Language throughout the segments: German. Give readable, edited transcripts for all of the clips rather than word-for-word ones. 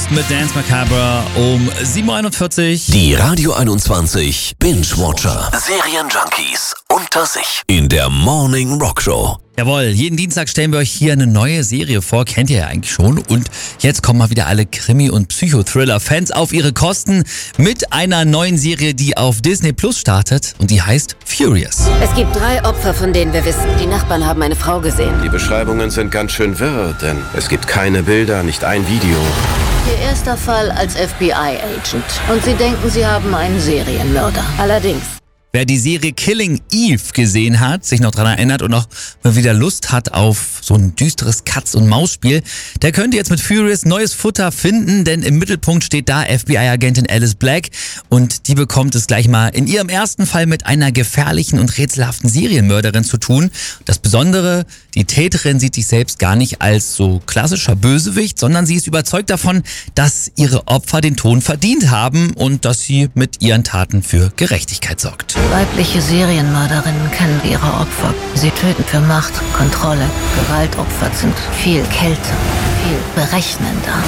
mit Dance Macabre um 7.41 Uhr. Die Radio 21 Binge-Watcher. Serienjunkies unter sich in der Morning Rock Show. Jawohl, jeden Dienstag stellen wir euch hier eine neue Serie vor, kennt ihr ja eigentlich schon. Und jetzt kommen mal wieder alle Krimi- und Psychothriller-Fans auf ihre Kosten mit einer neuen Serie, die auf Disney Plus startet und die heißt Furious. Es gibt 3 Opfer, von denen wir wissen. Die Nachbarn haben eine Frau gesehen. Die Beschreibungen sind ganz schön wirr, denn es gibt keine Bilder, nicht ein Video. Ihr erster Fall als FBI-Agent. Und sie denken, sie haben einen Serienmörder. Allerdings. Wer die Serie Killing Eve gesehen hat, sich noch daran erinnert und auch mal wieder Lust hat auf so ein düsteres Katz-und-Maus-Spiel, der könnte jetzt mit Furious neues Futter finden, denn im Mittelpunkt steht da FBI-Agentin Alice Black und die bekommt es gleich mal in ihrem ersten Fall mit einer gefährlichen und rätselhaften Serienmörderin zu tun. Das Besondere, die Täterin sieht sich selbst gar nicht als so klassischer Bösewicht, sondern sie ist überzeugt davon, dass ihre Opfer den Tod verdient haben und dass sie mit ihren Taten für Gerechtigkeit sorgt. Weibliche Serienmörderinnen kennen ihre Opfer. Sie töten für Macht, Kontrolle. Gewaltopfer sind viel kälter, viel berechnender.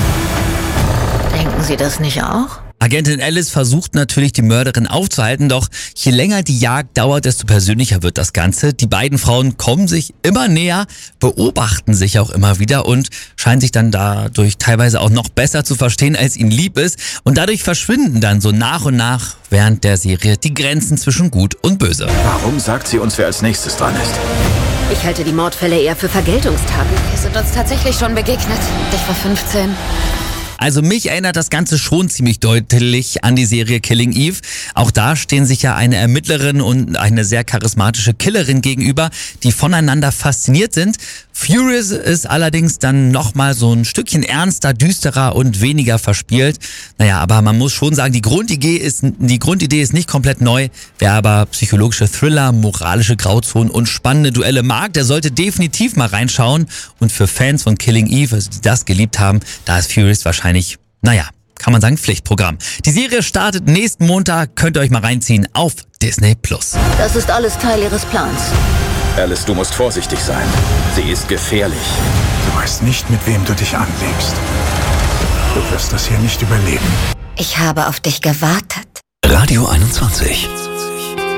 Denken Sie das nicht auch? Agentin Alice versucht natürlich, die Mörderin aufzuhalten, doch je länger die Jagd dauert, desto persönlicher wird das Ganze. Die beiden Frauen kommen sich immer näher, beobachten sich auch immer wieder und scheinen sich dann dadurch teilweise auch noch besser zu verstehen, als ihnen lieb ist. Und dadurch verschwinden dann so nach und nach während der Serie die Grenzen zwischen Gut und Böse. Warum sagt sie uns, wer als nächstes dran ist? Ich halte die Mordfälle eher für Vergeltungstaten. Wir sind uns tatsächlich schon begegnet. Ich war 15. Also mich erinnert das Ganze schon ziemlich deutlich an die Serie Killing Eve. Auch da stehen sich ja eine Ermittlerin und eine sehr charismatische Killerin gegenüber, die voneinander fasziniert sind. Furious ist allerdings dann nochmal so ein Stückchen ernster, düsterer und weniger verspielt. Naja, aber man muss schon sagen, die Grundidee ist nicht komplett neu. Wer aber psychologische Thriller, moralische Grauzonen und spannende Duelle mag, der sollte definitiv mal reinschauen. Und für Fans von Killing Eve, also die das geliebt haben, da ist Furious wahrscheinlich, kann man sagen, Pflichtprogramm. Die Serie startet nächsten Montag, könnt ihr euch mal reinziehen auf Disney Plus. Das ist alles Teil Ihres Plans. Alice, du musst vorsichtig sein. Sie ist gefährlich. Du weißt nicht, mit wem du dich anlegst. Du wirst das hier nicht überleben. Ich habe auf dich gewartet. Radio 21.